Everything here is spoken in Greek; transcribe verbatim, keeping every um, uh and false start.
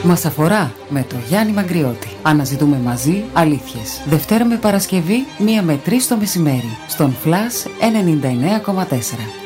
Μας αφορά με το Γιάννη Μαγκριώτη. Αναζητούμε μαζί αλήθειες. Δευτέρα με Παρασκευή, μία με τρεις το μεσημέρι. Στον Flash ενενήντα εννέα κόμμα τέσσερα.